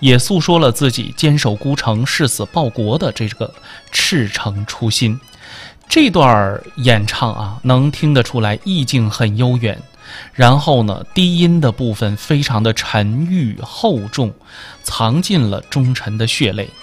也诉说了自己坚守孤城、誓死报国的这个赤诚初心。这段演唱啊，能听得出来意境很悠远，然后呢，低音的部分非常的沉郁厚重，藏进了忠臣的血泪。